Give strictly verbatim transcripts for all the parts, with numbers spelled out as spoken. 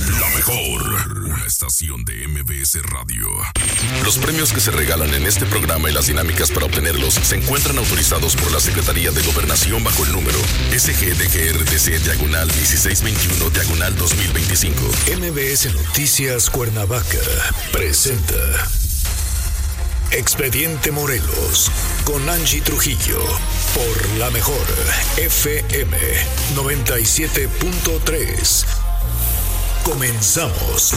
La mejor estación de M B S Radio. Los premios que se regalan en este programa y las dinámicas para obtenerlos se encuentran autorizados por la Secretaría de Gobernación bajo el número S G D G R T C diagonal dieciséis veintiuno diagonal dos mil veinticinco. M B S Noticias Cuernavaca presenta Expediente Morelos con Angie Trujillo por La Mejor F M noventa y siete punto tres. Comenzamos.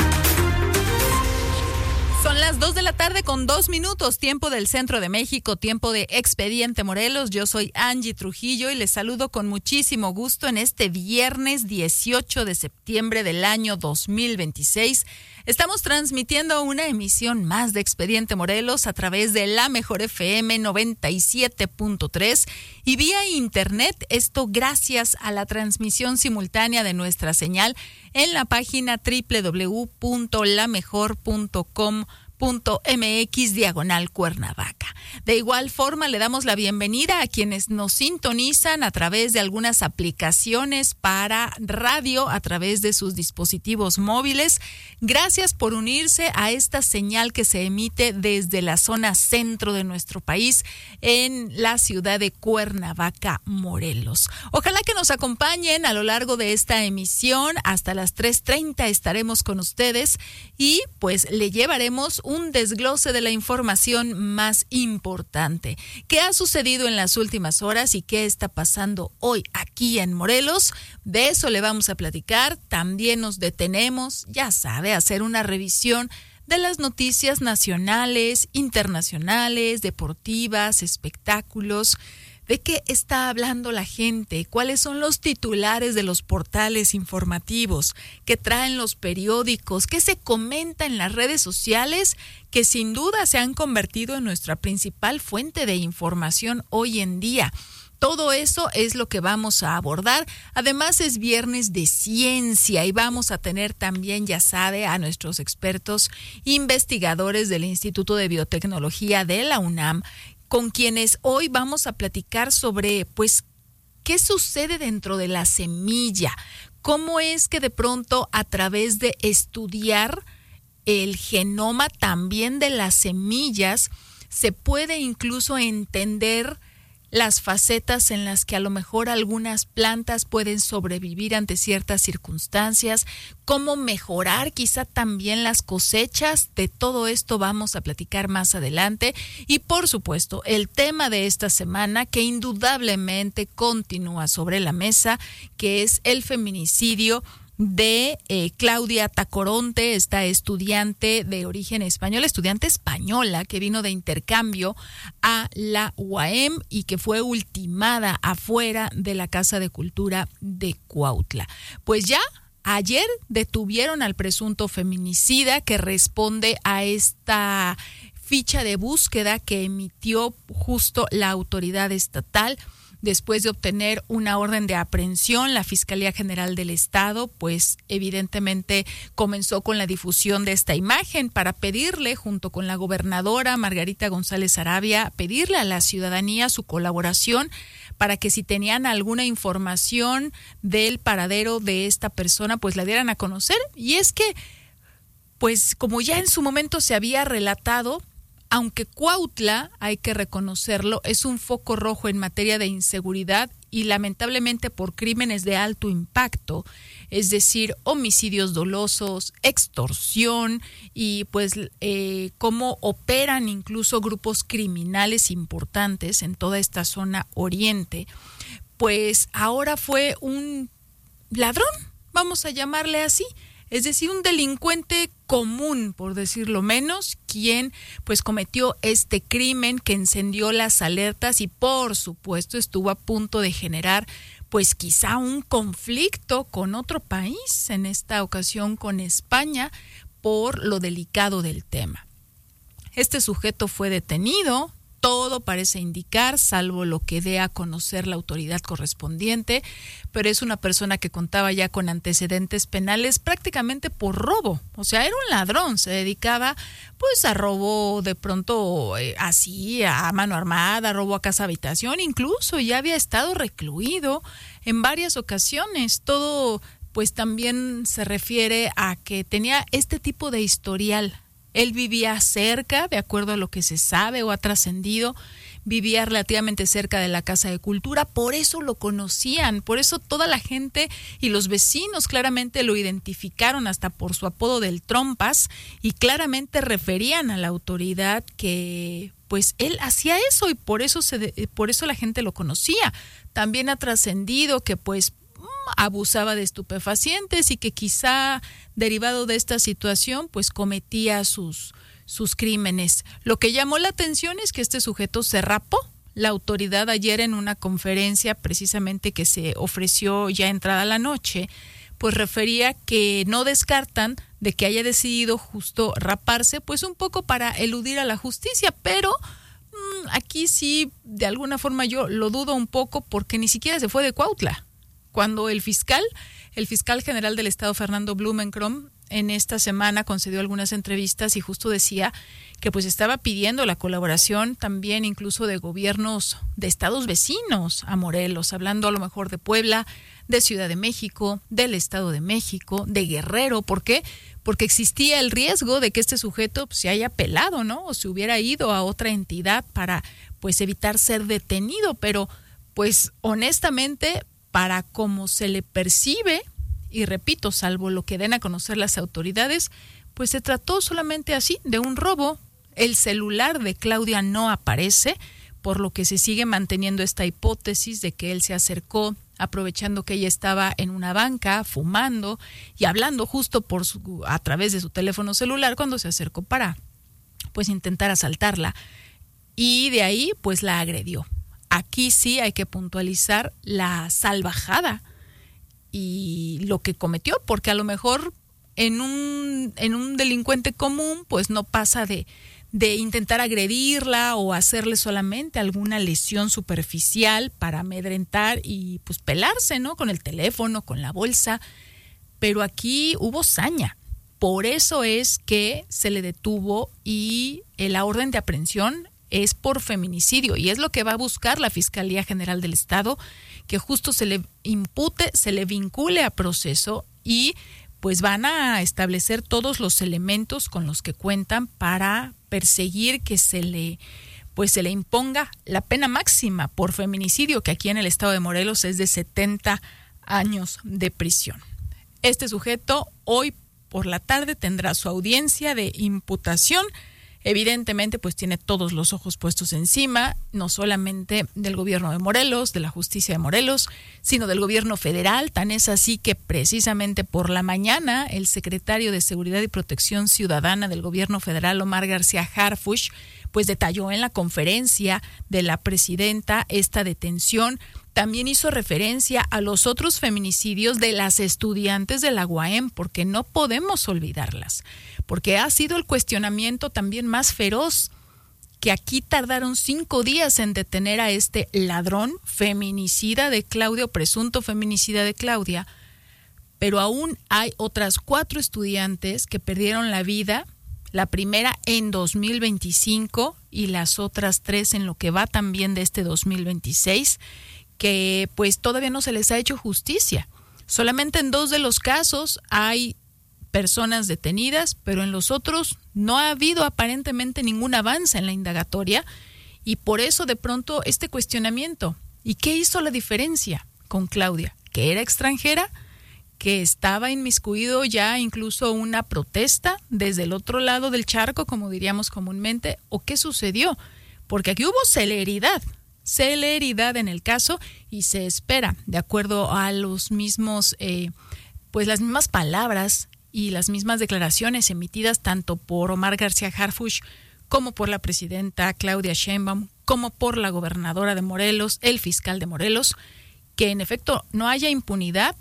Son las dos de la tarde con dos minutos, tiempo del centro de México, tiempo de Expediente Morelos. Yo soy Angie Trujillo y les saludo con muchísimo gusto en este viernes dieciocho de septiembre del año dos mil veintiséis. Estamos transmitiendo una emisión más de Expediente Morelos a través de La Mejor F M noventa y siete punto tres y vía internet, esto gracias a la transmisión simultánea de nuestra señal en la página doble u doble u doble u punto la mejor punto com punto m x diagonal Cuernavaca. De igual forma, le damos la bienvenida a quienes nos sintonizan a través de algunas aplicaciones para radio, a través de sus dispositivos móviles. Gracias por unirse a esta señal que se emite desde la zona centro de nuestro país, en la ciudad de Cuernavaca, Morelos. Ojalá que nos acompañen a lo largo de esta emisión. Hasta las tres treinta estaremos con ustedes y pues le llevaremos un desglose de la información más importante. ¿Qué ha sucedido en las últimas horas y qué está pasando hoy aquí en Morelos? De eso le vamos a platicar. También nos detenemos, ya sabe, a hacer una revisión de las noticias nacionales, internacionales, deportivas, espectáculos. ¿De qué está hablando la gente? ¿Cuáles son los titulares de los portales informativos? ¿Qué traen los periódicos? ¿Qué se comenta en las redes sociales? Que sin duda se han convertido en nuestra principal fuente de información hoy en día. Todo eso es lo que vamos a abordar. Además es viernes de ciencia y vamos a tener también, ya sabe, a nuestros expertos investigadores del Instituto de Biotecnología de la UNAM, con quienes hoy vamos a platicar sobre, pues, qué sucede dentro de la semilla, cómo es que de pronto a través de estudiar el genoma también de las semillas se puede incluso entender las facetas en las que a lo mejor algunas plantas pueden sobrevivir ante ciertas circunstancias, cómo mejorar quizá también las cosechas. De todo esto vamos a platicar más adelante y por supuesto el tema de esta semana que indudablemente continúa sobre la mesa, que es el feminicidio de eh, Claudia Tacoronte, esta estudiante de origen español, estudiante española que vino de intercambio a la U A M y que fue ultimada afuera de la Casa de Cultura de Cuautla. Pues ya ayer detuvieron al presunto feminicida que responde a esta ficha de búsqueda que emitió justo la autoridad estatal. Después de obtener una orden de aprehensión, la Fiscalía General del Estado, pues evidentemente comenzó con la difusión de esta imagen para pedirle, junto con la gobernadora Margarita González Arabia, pedirle a la ciudadanía su colaboración para que si tenían alguna información del paradero de esta persona, pues la dieran a conocer. Y es que, pues como ya en su momento se había relatado, aunque Cuautla, hay que reconocerlo, es un foco rojo en materia de inseguridad y lamentablemente por crímenes de alto impacto, es decir, homicidios dolosos, extorsión y pues eh, cómo operan incluso grupos criminales importantes en toda esta zona oriente, pues ahora fue un ladrón, vamos a llamarle así. Es decir, un delincuente común, por decirlo menos, quien pues cometió este crimen que encendió las alertas y por supuesto estuvo a punto de generar pues quizá un conflicto con otro país, en esta ocasión con España, por lo delicado del tema. Este sujeto fue detenido. Todo parece indicar, salvo lo que dé a conocer la autoridad correspondiente, pero es una persona que contaba ya con antecedentes penales prácticamente por robo. O sea, era un ladrón, se dedicaba pues a robo de pronto eh, así, a mano armada, robo a casa habitación, incluso ya había estado recluido en varias ocasiones. Todo pues también se refiere a que tenía este tipo de historial. Él vivía cerca, de acuerdo a lo que se sabe o ha trascendido, vivía relativamente cerca de la Casa de Cultura, por eso lo conocían, por eso toda la gente y los vecinos claramente lo identificaron hasta por su apodo del Trompas y claramente referían a la autoridad que pues él hacía eso y por eso se de, por eso la gente lo conocía. También ha trascendido que pues abusaba de estupefacientes y que quizá derivado de esta situación pues cometía sus sus crímenes. Lo que llamó la atención es que este sujeto se rapó. La autoridad ayer en una conferencia precisamente que se ofreció ya entrada la noche, pues refería que no descartan de que haya decidido justo raparse, pues un poco para eludir a la justicia, pero mmm, aquí sí, de alguna forma yo lo dudo un poco porque ni siquiera se fue de Cuautla. Cuando el fiscal, el fiscal general del estado, Fernando Blumenkron, en esta semana concedió algunas entrevistas y justo decía que pues estaba pidiendo la colaboración también incluso de gobiernos de estados vecinos a Morelos, hablando a lo mejor de Puebla, de Ciudad de México, del Estado de México, de Guerrero. ¿Por qué? Porque existía el riesgo de que este sujeto pues, se haya pelado, ¿no? O se hubiera ido a otra entidad para pues evitar ser detenido, pero pues honestamente para cómo se le percibe, y repito, salvo lo que den a conocer las autoridades, pues se trató solamente así, de un robo. El celular de Claudia no aparece, por lo que se sigue manteniendo esta hipótesis de que él se acercó aprovechando que ella estaba en una banca fumando y hablando justo por su, a través de su teléfono celular cuando se acercó para pues intentar asaltarla y de ahí pues la agredió. Aquí sí hay que puntualizar la salvajada y lo que cometió, porque a lo mejor en un en un delincuente común pues no pasa de de intentar agredirla o hacerle solamente alguna lesión superficial para amedrentar y pues pelarse, ¿no? Con el teléfono, con la bolsa, pero aquí hubo saña. Por eso es que se le detuvo y la orden de aprehensión es por feminicidio y es lo que va a buscar la Fiscalía General del Estado, que justo se le impute, se le vincule a proceso y pues van a establecer todos los elementos con los que cuentan para perseguir que se le pues se le imponga la pena máxima por feminicidio, que aquí en el estado de Morelos es de setenta años de prisión. Este sujeto hoy por la tarde tendrá su audiencia de imputación. Evidentemente, pues tiene todos los ojos puestos encima, no solamente del gobierno de Morelos, de la justicia de Morelos, sino del gobierno federal. Tan es así que precisamente por la mañana el secretario de Seguridad y Protección Ciudadana del gobierno federal, Omar García Harfuch, pues detalló en la conferencia de la presidenta esta detención. También hizo referencia a los otros feminicidios de las estudiantes de la U A M, porque no podemos olvidarlas, porque ha sido el cuestionamiento también más feroz, que aquí tardaron cinco días en detener a este ladrón feminicida de Claudia, o presunto feminicida de Claudia, pero aún hay otras cuatro estudiantes que perdieron la vida, la primera en dos mil veinticinco y las otras tres en lo que va también de este dos mil veintiséis, que pues todavía no se les ha hecho justicia. Solamente en dos de los casos hay personas detenidas, pero en los otros no ha habido aparentemente ningún avance en la indagatoria y por eso de pronto este cuestionamiento. ¿Y qué hizo la diferencia con Claudia? ¿Que era extranjera? ¿Que estaba inmiscuido ya incluso una protesta desde el otro lado del charco, como diríamos comúnmente? ¿O qué sucedió? Porque aquí hubo celeridad. celeridad en el caso y se espera, de acuerdo a los mismos, eh, pues las mismas palabras y las mismas declaraciones emitidas tanto por Omar García Harfuch como por la presidenta Claudia Sheinbaum, como por la gobernadora de Morelos, el fiscal de Morelos, que en efecto no haya impunidad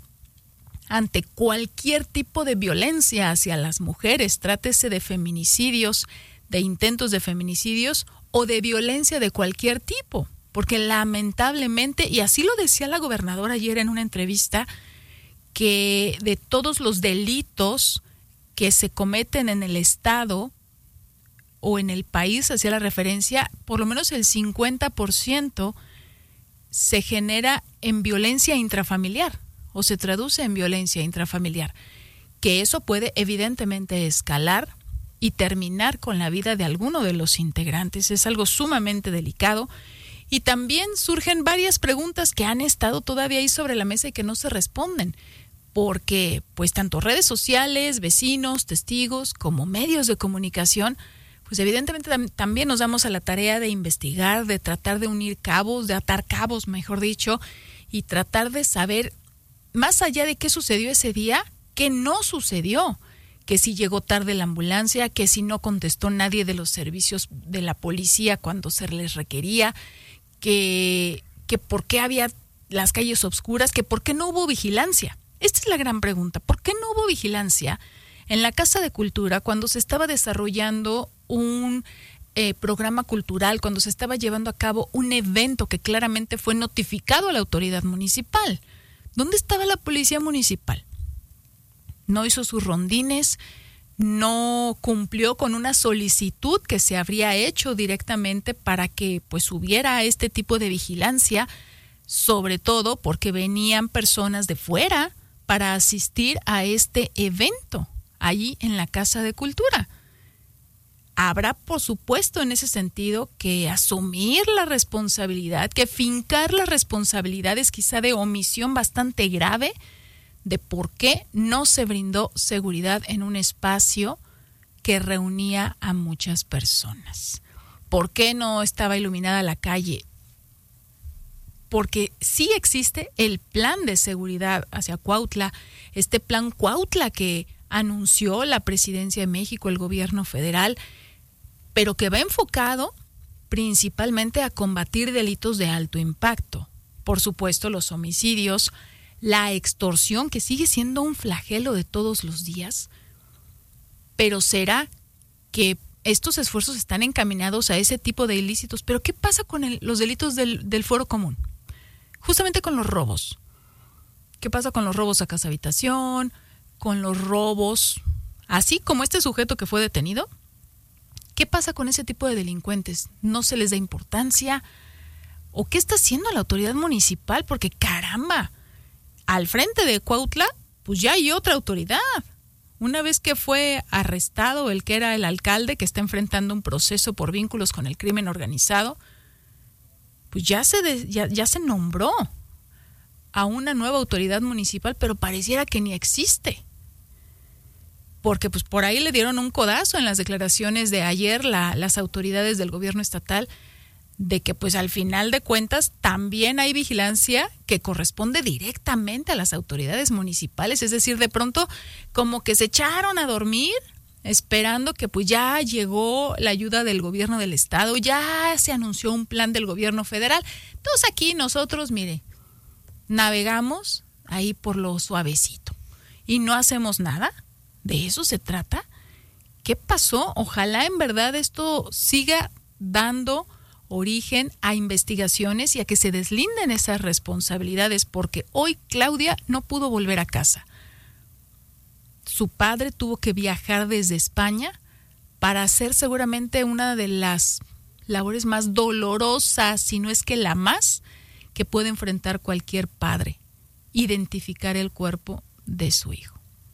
ante cualquier tipo de violencia hacia las mujeres, trátese de feminicidios, de intentos de feminicidios o de violencia de cualquier tipo. Porque lamentablemente, y así lo decía la gobernadora ayer en una entrevista, que de todos los delitos que se cometen en el estado o en el país, hacía la referencia, por lo menos el cincuenta por ciento se genera en violencia intrafamiliar. o se traduce en violencia intrafamiliar, que eso puede evidentemente escalar y terminar con la vida de alguno de los integrantes. Es algo sumamente delicado. Y también surgen varias preguntas que han estado todavía ahí sobre la mesa y que no se responden, porque pues tanto redes sociales, vecinos, testigos, como medios de comunicación, pues evidentemente tam- también nos damos a la tarea de investigar, de tratar de unir cabos, de atar cabos, mejor dicho, y tratar de saber, más allá de qué sucedió ese día, qué no sucedió, que si llegó tarde la ambulancia, que si no contestó nadie de los servicios de la policía cuando se les requería, que, que por qué había las calles oscuras, que por qué no hubo vigilancia. Esta es la gran pregunta. ¿Por qué no hubo vigilancia en la Casa de Cultura cuando se estaba desarrollando un eh, programa cultural, cuando se estaba llevando a cabo un evento que claramente fue notificado a la autoridad municipal? ¿Dónde estaba la policía municipal? No hizo sus rondines, no cumplió con una solicitud que se habría hecho directamente para que pues hubiera este tipo de vigilancia, sobre todo porque venían personas de fuera para asistir a este evento allí en la Casa de Cultura. Habrá, por supuesto, en ese sentido que asumir la responsabilidad, que fincar las responsabilidades quizá de omisión bastante grave de por qué no se brindó seguridad en un espacio que reunía a muchas personas. ¿Por qué no estaba iluminada la calle? Porque sí existe el plan de seguridad hacia Cuautla, este plan Cuautla que anunció la Presidencia de México, el gobierno federal, pero que va enfocado principalmente a combatir delitos de alto impacto. Por supuesto, los homicidios, la extorsión, que sigue siendo un flagelo de todos los días, pero será que estos esfuerzos están encaminados a ese tipo de ilícitos. Pero ¿qué pasa con el, los delitos del, del fuero común? Justamente con los robos. ¿Qué pasa con los robos a casa habitación? Con los robos, así como este sujeto que fue detenido. ¿Qué pasa con ese tipo de delincuentes? ¿No se les da importancia? ¿O qué está haciendo la autoridad municipal? Porque caramba, al frente de Cuautla, pues ya hay otra autoridad. Una vez que fue arrestado el que era el alcalde, que está enfrentando un proceso por vínculos con el crimen organizado, pues ya se, de, ya, ya se nombró a una nueva autoridad municipal, pero pareciera que ni existe. Porque pues por ahí le dieron un codazo en las declaraciones de ayer la, las autoridades del gobierno estatal, de que pues al final de cuentas también hay vigilancia que corresponde directamente a las autoridades municipales. Es decir, de pronto como que se echaron a dormir esperando que pues ya llegó la ayuda del gobierno del estado, ya se anunció un plan del gobierno federal. Entonces aquí nosotros, mire, navegamos ahí por lo suavecito y no hacemos nada. ¿De eso se trata? ¿Qué pasó? Ojalá en verdad esto siga dando origen a investigaciones y a que se deslinden esas responsabilidades, porque hoy Claudia no pudo volver a casa. Su padre tuvo que viajar desde España para hacer seguramente una de las labores más dolorosas, si no es que la más, que puede enfrentar cualquier padre: identificar el cuerpo de su hijo.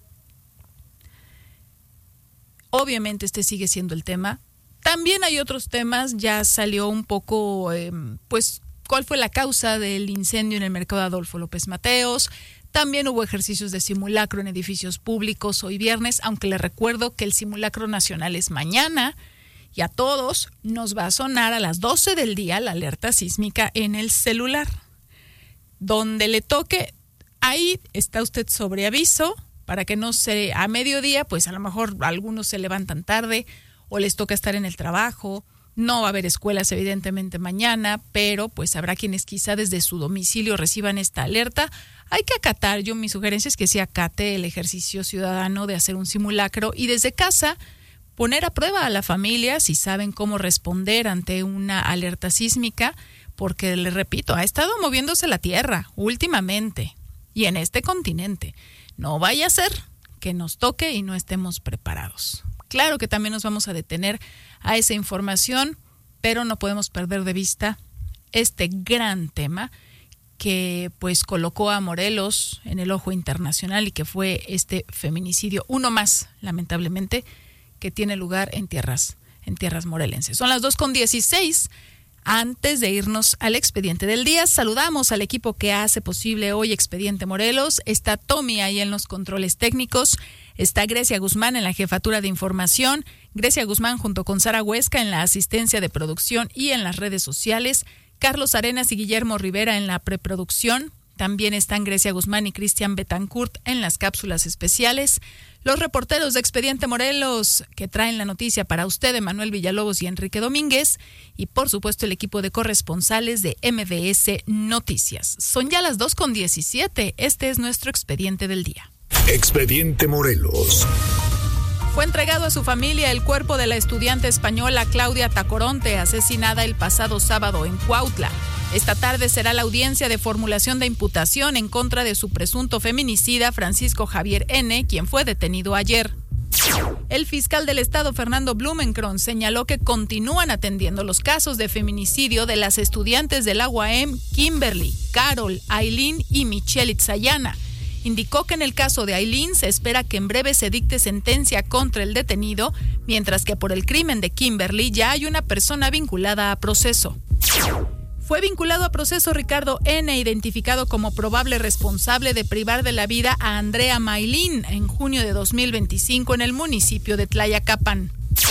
Obviamente este sigue siendo el tema. También hay otros temas. Ya salió un poco, eh, pues, cuál fue la causa del incendio en el mercado Adolfo López Mateos. También hubo ejercicios de simulacro en edificios públicos hoy viernes, aunque les recuerdo que el simulacro nacional es mañana y a todos nos va a sonar a las doce del día la alerta sísmica en el celular. Donde le toque, ahí está usted sobre aviso, para que no se, a mediodía, pues a lo mejor algunos se levantan tarde o les toca estar en el trabajo. No va a haber escuelas evidentemente mañana, pero pues habrá quienes quizá desde su domicilio reciban esta alerta. Hay que acatar, yo mi sugerencia es que se acate el ejercicio ciudadano de hacer un simulacro y desde casa poner a prueba a la familia si saben cómo responder ante una alerta sísmica, porque les repito, ha estado moviéndose la tierra últimamente y en este continente. No vaya a ser que nos toque y no estemos preparados. Claro que también nos vamos a detener a esa información, pero no podemos perder de vista este gran tema que pues colocó a Morelos en el ojo internacional y que fue este feminicidio, uno más, lamentablemente, que tiene lugar en tierras, en tierras morelenses. Son las dos con dieciséis. Antes de irnos al expediente del día, saludamos al equipo que hace posible hoy Expediente Morelos. Está Tommy ahí en los controles técnicos, está Grecia Guzmán en la jefatura de información, Grecia Guzmán junto con Sara Huesca en la asistencia de producción y en las redes sociales, Carlos Arenas y Guillermo Rivera en la preproducción. También están Grecia Guzmán y Cristian Betancourt en las cápsulas especiales. Los reporteros de Expediente Morelos que traen la noticia para usted, Manuel Villalobos y Enrique Domínguez. Y por supuesto el equipo de corresponsales de M V S Noticias. Son ya las dos con diecisiete. Este es nuestro Expediente del día. Expediente Morelos. Fue entregado a su familia el cuerpo de la estudiante española Claudia Tacoronte, asesinada el pasado sábado en Cuautla. Esta tarde será la audiencia de formulación de imputación en contra de su presunto feminicida Francisco Javier N., quien fue detenido ayer. El fiscal del estado, Fernando Blumenkron, señaló que continúan atendiendo los casos de feminicidio de las estudiantes de la U A M, Kimberly, Carol, Aileen y Michelle Itzayana. Indicó que en el caso de Aileen se espera que en breve se dicte sentencia contra el detenido, mientras que por el crimen de Kimberly ya hay una persona vinculada a proceso. Fue vinculado a proceso Ricardo N., identificado como probable responsable de privar de la vida a Andrea Maylin en junio de dos mil veinticinco en el municipio de Tlayacapan.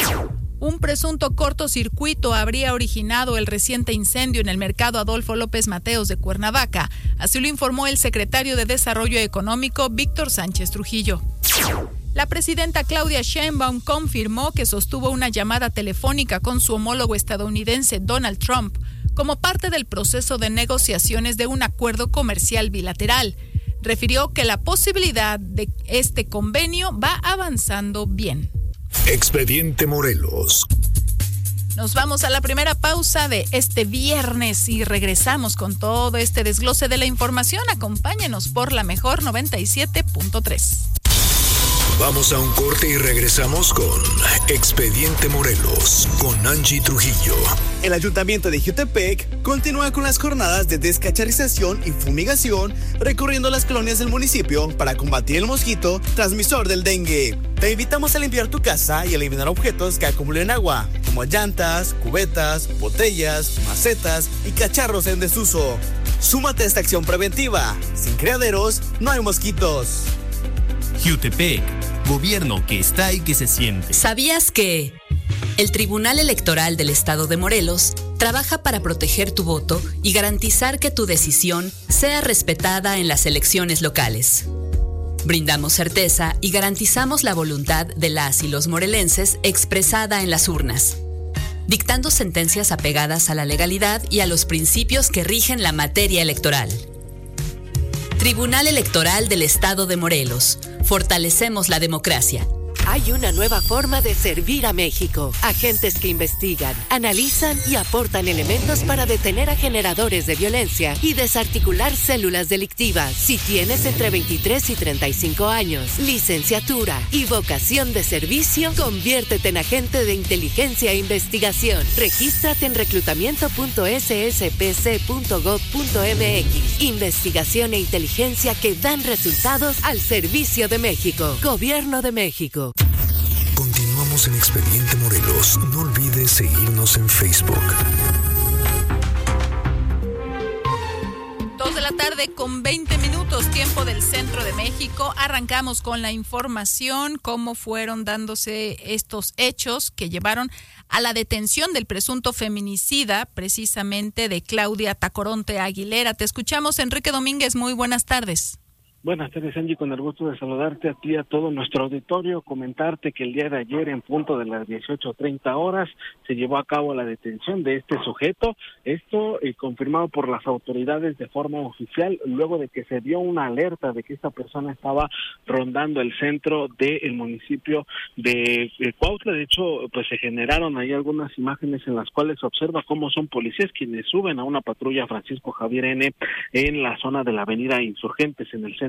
Un presunto cortocircuito habría originado el reciente incendio en el mercado Adolfo López Mateos de Cuernavaca, así lo informó el secretario de Desarrollo Económico, Víctor Sánchez Trujillo. La presidenta Claudia Sheinbaum confirmó que sostuvo una llamada telefónica con su homólogo estadounidense Donald Trump como parte del proceso de negociaciones de un acuerdo comercial bilateral. Refirió que la posibilidad de este convenio va avanzando bien. Expediente Morelos. Nos vamos a la primera pausa de este viernes y regresamos con todo este desglose de la información. Acompáñenos por la mejor noventa y siete punto tres. Vamos a un corte y regresamos con Expediente Morelos, con Angie Trujillo. El Ayuntamiento de Jiutepec continúa con las jornadas de descacharización y fumigación, recorriendo las colonias del municipio para combatir el mosquito transmisor del dengue. Te invitamos a limpiar tu casa y eliminar objetos que acumulen agua, como llantas, cubetas, botellas, macetas y cacharros en desuso. Súmate a esta acción preventiva. Sin criaderos, no hay mosquitos. Jiutepec, gobierno que está y que se siente. ¿Sabías que el Tribunal Electoral del Estado de Morelos trabaja para proteger tu voto y garantizar que tu decisión sea respetada en las elecciones locales? Brindamos certeza y garantizamos la voluntad de las y los morelenses expresada en las urnas, dictando sentencias apegadas a la legalidad y a los principios que rigen la materia electoral. Tribunal Electoral del Estado de Morelos. Fortalecemos la democracia. Hay una nueva forma de servir a México. Agentes que investigan, analizan y aportan elementos para detener a generadores de violencia y desarticular células delictivas. Si tienes entre veintitrés y treinta y cinco años, licenciatura y vocación de servicio, conviértete en agente de inteligencia e investigación. Regístrate en reclutamiento punto s s p c punto gov punto m x. Investigación e inteligencia que dan resultados al servicio de México. Gobierno de México. Continuamos en Expediente Morelos. No olvides seguirnos en Facebook. Dos de la tarde con veinte minutos, tiempo del centro de México. Arrancamos con la información, cómo fueron dándose estos hechos que llevaron a la detención del presunto feminicida, precisamente de Claudia Tacoronte Aguilera. Te escuchamos, Enrique Domínguez. Muy buenas tardes. Buenas tardes, Angie, con el gusto de saludarte a ti y a todo nuestro auditorio, comentarte que el día de ayer en punto de las dieciocho treinta horas se llevó a cabo la detención de este sujeto, esto eh, confirmado por las autoridades de forma oficial, luego de que se dio una alerta de que esta persona estaba rondando el centro del municipio de, de Cuautla. De hecho, pues se generaron ahí algunas imágenes en las cuales se observa cómo son policías quienes suben a una patrulla Francisco Javier N. en la zona de la avenida Insurgentes, en el centro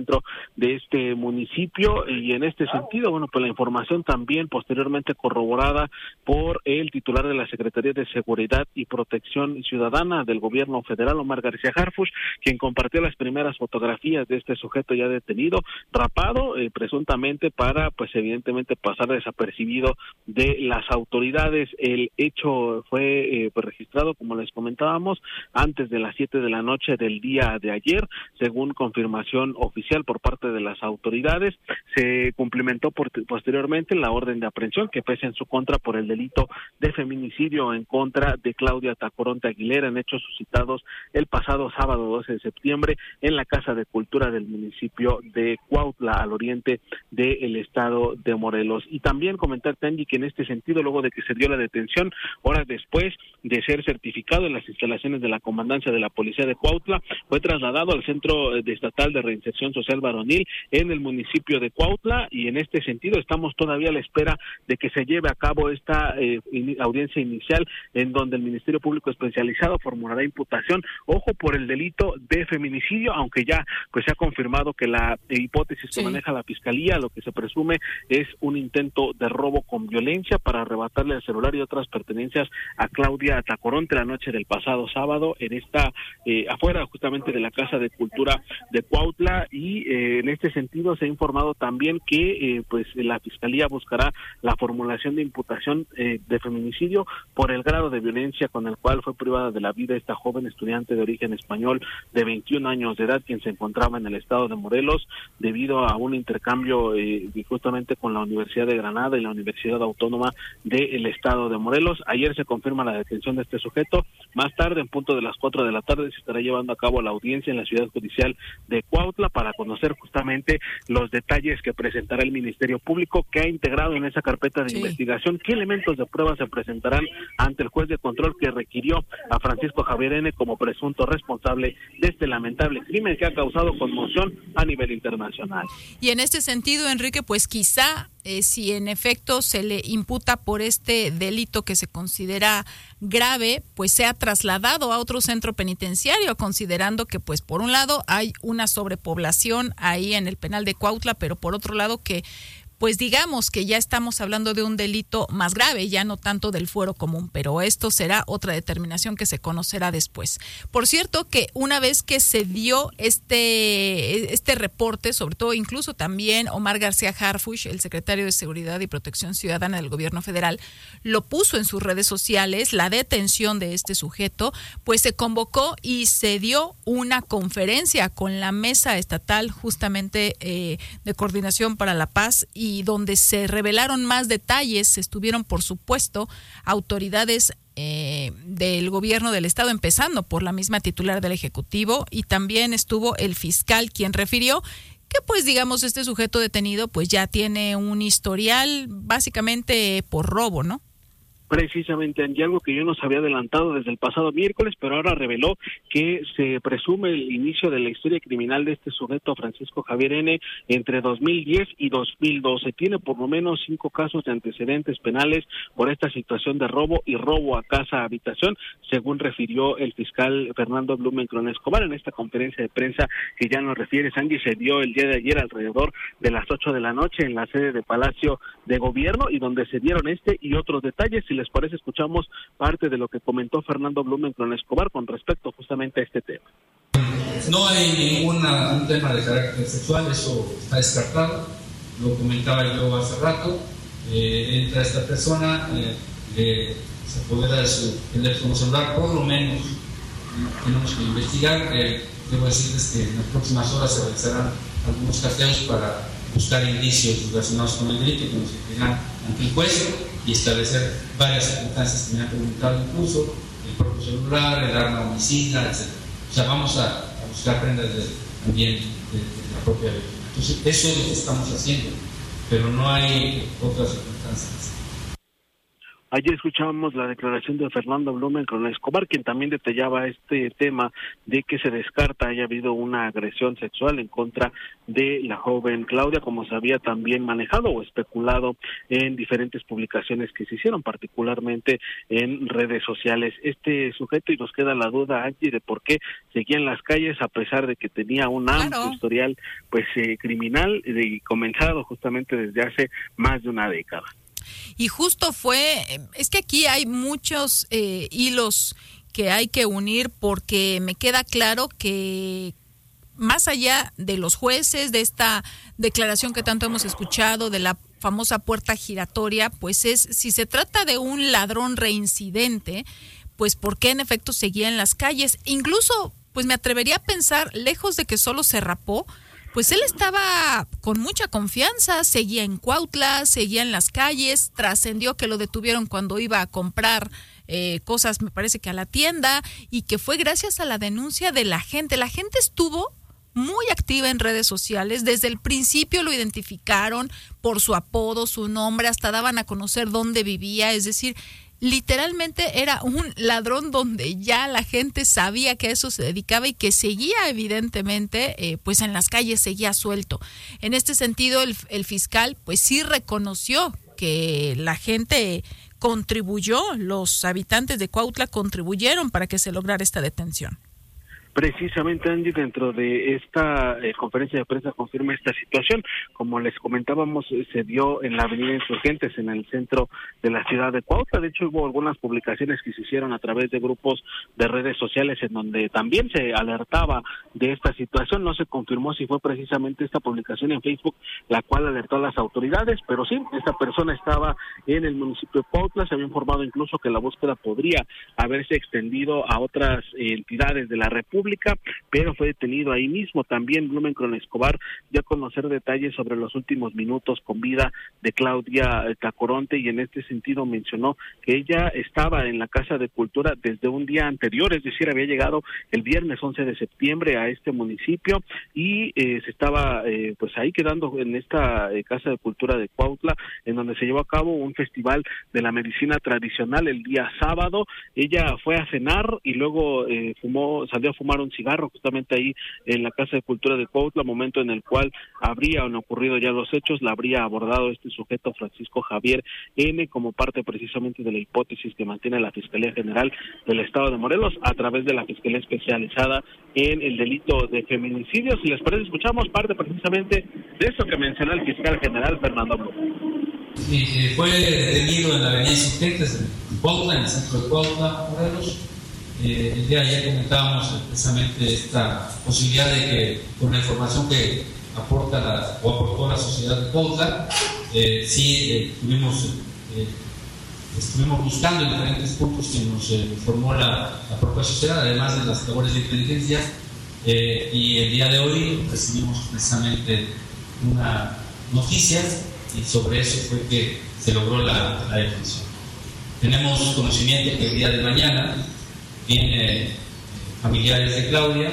centro de este municipio. Y en este sentido, bueno, pues la información también posteriormente corroborada por el titular de la Secretaría de Seguridad y Protección Ciudadana del Gobierno Federal, Omar García Harfuch, quien compartió las primeras fotografías de este sujeto ya detenido, rapado, eh, presuntamente para, pues evidentemente, pasar desapercibido de las autoridades. El hecho fue eh, pues, registrado, como les comentábamos, antes de las siete de la noche del día de ayer, según confirmación oficial por parte de las autoridades. Se cumplimentó por, posteriormente la orden de aprehensión que pesa en su contra por el delito de feminicidio en contra de Claudia Tacoronte Aguilera, en hechos suscitados el pasado sábado doce de septiembre en la Casa de Cultura del municipio de Cuautla, al oriente del estado de Morelos. Y también comentar, Angie, que en este sentido, luego de que se dio la detención, horas después de ser certificado en las instalaciones de la Comandancia de la Policía de Cuautla, fue trasladado al Centro de Estatal de Reinserción Social Varonil en el municipio de Cuautla, y en este sentido estamos todavía a la espera de que se lleve a cabo esta eh, in, audiencia inicial, en donde el Ministerio Público Especializado formulará imputación, ojo, por el delito de feminicidio, aunque ya pues se ha confirmado que la hipótesis que sí maneja la Fiscalía, lo que se presume es un intento de robo con violencia para arrebatarle el celular y otras pertenencias a Claudia Tacoronte la noche del pasado sábado en esta eh, afuera justamente de la Casa de Cultura de Cuautla. Y eh, en este sentido se ha informado también que eh, pues la Fiscalía buscará la formulación de imputación eh, de feminicidio por el grado de violencia con el cual fue privada de la vida esta joven estudiante de origen español de veintiún años de edad, quien se encontraba en el estado de Morelos debido a un intercambio eh, justamente con la Universidad de Granada y la Universidad Autónoma del estado de Morelos. Ayer se confirma la detención de este sujeto. Más tarde, en punto de las cuatro de la tarde, se estará llevando a cabo la audiencia en la Ciudad Judicial de Cuautla para conocer justamente los detalles que presentará el Ministerio Público, que ha integrado en esa carpeta de sí. investigación, qué elementos de prueba se presentarán ante el juez de control que requirió a Francisco Javier N. como presunto responsable de este lamentable crimen que ha causado conmoción a nivel internacional. Y en este sentido, Enrique, pues quizá eh, si en efecto se le imputa por este delito que se considera grave, pues sea trasladado a otro centro penitenciario, considerando que pues por un lado hay una sobrepoblación ahí en el penal de Cuautla, pero por otro lado que pues digamos que ya estamos hablando de un delito más grave, ya no tanto del fuero común, pero esto será otra determinación que se conocerá después. Por cierto, que una vez que se dio este, este reporte, sobre todo incluso también Omar García Harfuch, el secretario de Seguridad y Protección Ciudadana del Gobierno Federal, lo puso en sus redes sociales, la detención de este sujeto, pues se convocó y se dio una conferencia con la Mesa Estatal justamente eh, de Coordinación para la Paz, y y donde se revelaron más detalles. Estuvieron, por supuesto, autoridades eh, del gobierno del estado, empezando por la misma titular del Ejecutivo, y también estuvo el fiscal, quien refirió que pues digamos este sujeto detenido pues ya tiene un historial básicamente por robo, ¿no? Precisamente, Angie, algo que yo nos había adelantado desde el pasado miércoles, pero ahora reveló que se presume el inicio de la historia criminal de este sujeto, Francisco Javier N., entre dos mil diez y dos mil doce. Tiene por lo menos cinco casos de antecedentes penales por esta situación de robo y robo a casa habitación, según refirió el fiscal Fernando Blumenkron Escobar en esta conferencia de prensa que ya nos refiere, Angie, se dio el día de ayer alrededor de las ocho de la noche en la sede de Palacio de Gobierno, y donde se dieron este y otros detalles. Si les parece, escuchamos parte de lo que comentó Fernando Blumenkron Escobar con respecto justamente a este tema. No hay ningún tema de carácter sexual, eso está descartado, lo comentaba yo hace rato. Eh, entra esta persona, eh, eh, se apodera de su teléfono celular, por lo menos tenemos que investigar. Eh, debo decirles que en las próximas horas se realizarán algunos casteos para buscar indicios relacionados con el delito que nos entregarán ante el juez y establecer varias circunstancias que me han preguntado, incluso el propio celular, el arma homicida, etcétera. O sea, vamos a, a buscar prendas de, también de, de la propia víctima. Entonces, eso es lo que estamos haciendo, pero no hay otras circunstancias. Ayer escuchábamos la declaración de Fernando Blumen con Escobar, quien también detallaba este tema de que se descarta haya habido una agresión sexual en contra de la joven Claudia, como se había también manejado o especulado en diferentes publicaciones que se hicieron, particularmente en redes sociales. Este sujeto, y nos queda la duda, Angie, de por qué seguía en las calles a pesar de que tenía un amplio claro. historial pues eh, criminal y comenzado justamente desde hace más de una década. Y justo fue, es que aquí hay muchos eh, hilos que hay que unir, porque me queda claro que más allá de los jueces, de esta declaración que tanto hemos escuchado, de la famosa puerta giratoria, pues es, si se trata de un ladrón reincidente, pues ¿por qué en efecto seguía en las calles? Incluso, pues me atrevería a pensar, lejos de que solo se rapó, pues él estaba con mucha confianza, seguía en Cuautla, seguía en las calles, trascendió que lo detuvieron cuando iba a comprar eh, cosas, me parece que a la tienda, y que fue gracias a la denuncia de la gente. La gente estuvo muy activa en redes sociales, desde el principio lo identificaron por su apodo, su nombre, hasta daban a conocer dónde vivía, es decir, literalmente era un ladrón donde ya la gente sabía que a eso se dedicaba y que seguía evidentemente eh, pues en las calles, seguía suelto. En este sentido el, el fiscal pues sí reconoció que la gente contribuyó, los habitantes de Cuautla contribuyeron para que se lograra esta detención. Precisamente, Angie, dentro de esta eh, conferencia de prensa confirma esta situación. Como les comentábamos, eh, se dio en la avenida Insurgentes, en el centro de la ciudad de Cuautla. De hecho, hubo algunas publicaciones que se hicieron a través de grupos de redes sociales en donde también se alertaba de esta situación. No se confirmó si fue precisamente esta publicación en Facebook la cual alertó a las autoridades, pero sí, esta persona estaba en el municipio de Cuautla. Se había informado incluso que la búsqueda podría haberse extendido a otras eh, entidades de la República, pero fue detenido ahí mismo. También Blumen con Escobar dio a conocer detalles sobre los últimos minutos con vida de Claudia Tacoronte, y en este sentido mencionó que ella estaba en la Casa de Cultura desde un día anterior, es decir, había llegado el viernes once de septiembre a este municipio y eh, se estaba eh, pues ahí quedando en esta eh, Casa de Cultura de Cuautla, en donde se llevó a cabo un festival de la medicina tradicional el día sábado. Ella fue a cenar y luego eh, fumó, salió a fumar un cigarro justamente ahí en la Casa de Cultura de Cuautla, momento en el cual habrían ocurrido ya los hechos. La habría abordado este sujeto, Francisco Javier N., como parte precisamente de la hipótesis que mantiene la Fiscalía General del Estado de Morelos a través de la Fiscalía Especializada en el delito de feminicidio. Si les parece, escuchamos parte precisamente de eso que mencionó el fiscal general Fernando Blumen. Sí, eh, fue detenido en la avenida Insurgentes en Cuautla, en el centro de Cuautla, Morelos. Eh, el día de ayer comentábamos precisamente esta posibilidad de que con la información que aporta la, o aportó la sociedad de Cuautla, eh, sí eh, tuvimos, eh, estuvimos buscando en diferentes puntos que nos eh, informó la, la propia sociedad, además de las labores de inteligencia, eh, y el día de hoy recibimos precisamente una noticia y sobre eso fue que se logró la, la detención. Tenemos conocimiento que el día de mañana vienen familiares de Claudia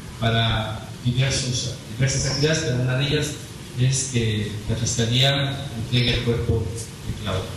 para diversos, diversas actividades, pero una de ellas es que la Fiscalía entregue el cuerpo de Claudia.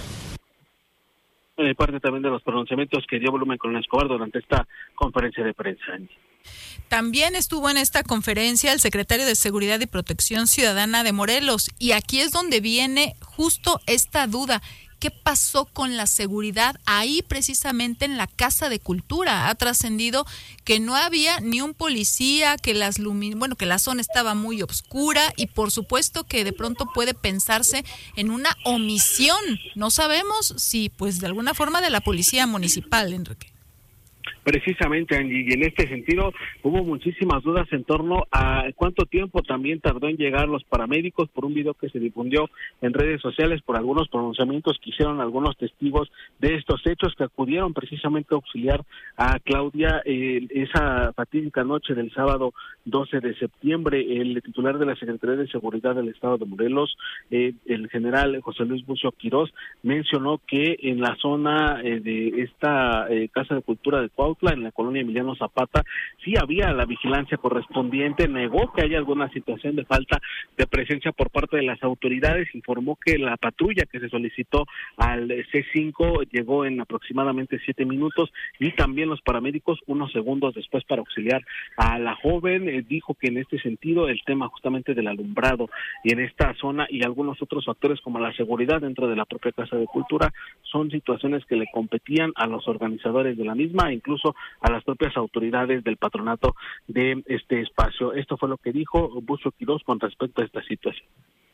Eh, parte también de los pronunciamientos que dio Blumen con Escobar durante esta conferencia de prensa. También estuvo en esta conferencia el secretario de Seguridad y Protección Ciudadana de Morelos, y aquí es donde viene justo esta duda. ¿Qué pasó con la seguridad ahí precisamente en la Casa de Cultura? Ha trascendido que no había ni un policía, que las lumin- bueno, que la zona estaba muy oscura, y por supuesto que de pronto puede pensarse en una omisión. No sabemos si pues de alguna forma de la policía municipal, Enrique. Precisamente, Angie, y en este sentido hubo muchísimas dudas en torno a cuánto tiempo también tardó en llegar los paramédicos por un video que se difundió en redes sociales, por algunos pronunciamientos que hicieron algunos testigos de estos hechos que acudieron precisamente a auxiliar a Claudia eh, esa fatídica noche del sábado doce de septiembre. El titular de la Secretaría de Seguridad del Estado de Morelos, eh, el general José Luis Bucio Quirós, mencionó que en la zona eh, de esta eh, Casa de Cultura de Cuautla Cuautla, en la colonia Emiliano Zapata, sí había la vigilancia correspondiente, negó que haya alguna situación de falta de presencia por parte de las autoridades, informó que la patrulla que se solicitó al C cinco llegó en aproximadamente siete minutos y también los paramédicos unos segundos después para auxiliar a la joven. Eh, dijo que en este sentido el tema justamente del alumbrado y en esta zona y algunos otros factores como la seguridad dentro de la propia Casa de Cultura son situaciones que le competían a los organizadores de la misma, incluso a las propias autoridades del patronato de este espacio. Esto fue lo que dijo Bucio Quirós con respecto a esta situación.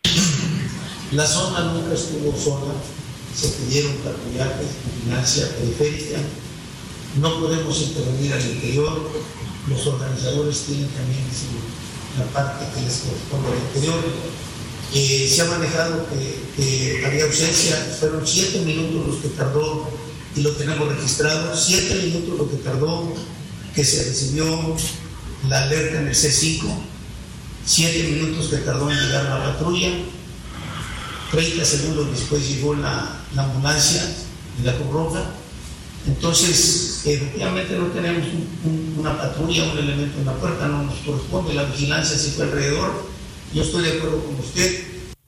La zona nunca estuvo sola, se pidieron patrullajes, vigilancia periférica, no podemos intervenir al interior, los organizadores tienen también su, la parte que les corresponde al interior. Eh, se ha manejado que, que había ausencia, fueron siete minutos los que tardó, y lo tenemos registrado, siete minutos lo que tardó que se recibió la alerta en el C cinco, siete minutos que tardó en llegar la patrulla, treinta segundos después llegó la, la ambulancia y la Cruz Roja. Entonces, efectivamente no tenemos un, un, una patrulla, un elemento en la puerta, no nos corresponde, la vigilancia sí fue alrededor. Yo estoy de acuerdo con usted.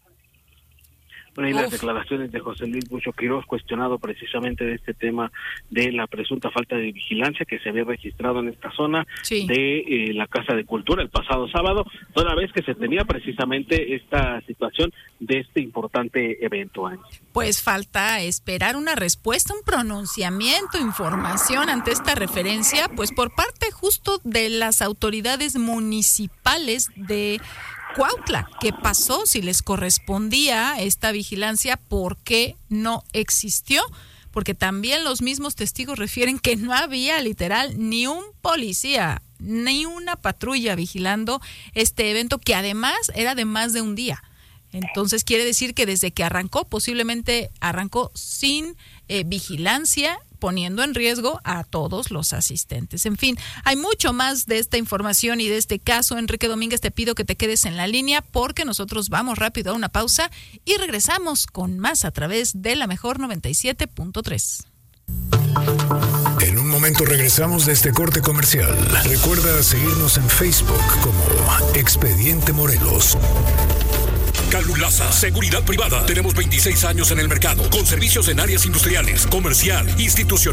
Bueno, y las declaraciones de José Luis Bucio Quirós, cuestionado precisamente de este tema de la presunta falta de vigilancia que se había registrado en esta zona sí. de eh, la Casa de Cultura el pasado sábado, toda vez que se tenía precisamente esta situación de este importante evento. Angie. Pues falta esperar una respuesta, un pronunciamiento, información ante esta referencia, pues por parte justo de las autoridades municipales de Cuautla. ¿Qué pasó? Si les correspondía esta vigilancia, ¿por qué no existió? Porque también los mismos testigos refieren que no había literal ni un policía, ni una patrulla vigilando este evento, que además era de más de un día. Entonces quiere decir que desde que arrancó, posiblemente arrancó sin eh, vigilancia, poniendo en riesgo a todos los asistentes. En fin, hay mucho más de esta información y de este caso. Enrique Domínguez, te pido que te quedes en la línea porque nosotros vamos rápido a una pausa y regresamos con más a través de la mejor noventa y siete punto tres. En un momento regresamos de este corte comercial. Recuerda seguirnos en Facebook como Expediente Morelos. Calulaza, seguridad privada. Tenemos veintiséis años en el mercado, con servicios en áreas industriales, comercial, institucional.